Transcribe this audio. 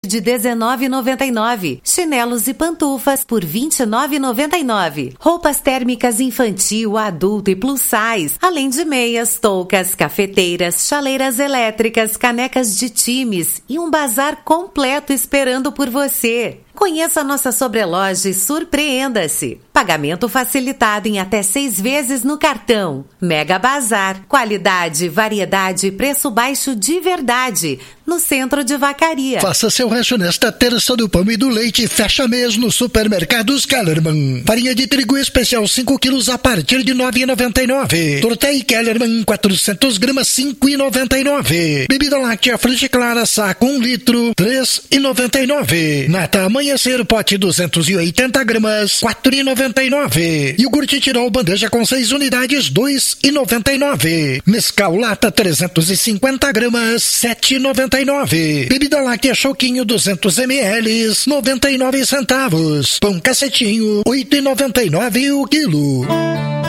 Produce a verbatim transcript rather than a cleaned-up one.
de dezenove reais e noventa e nove centavos. Chinelos e pantufas por vinte e nove reais e noventa e nove centavos. Roupas térmicas infantil, adulto e plus size, além de meias, toucas, cafeteiras, chaleiras elétricas, canecas de times e um bazar completo esperando por você. Conheça nossa sobreloja e surpreenda-se. Pagamento facilitado em até seis vezes no cartão. Mega Bazar. Qualidade, variedade e preço baixo de verdade. No centro de Vacaria. Faça seu rancho nesta terça do pão e do leite. Fecha mês no Supermercados Kellerman. Farinha de trigo especial cinco quilos a partir de nove reais e noventa e nove centavos. Tortei Kellerman quatrocentas gramas cinco reais e noventa e nove centavos. Bebida láctea Frute Clara saco um litro três reais e noventa e nove centavos. Nata Amanhecer pote duzentas e oitenta gramas quatro reais e noventa e nove centavos. Iogurte Tirol bandeja com seis unidades dois reais e noventa e nove centavos. Mescal lata trezentas e cinquenta gramas sete reais e noventa e nove centavos. Bebida láctea Choquinho duzentos mililitros noventa e nove centavos. Pão Cacetinho oito reais e noventa e nove centavos o quilo.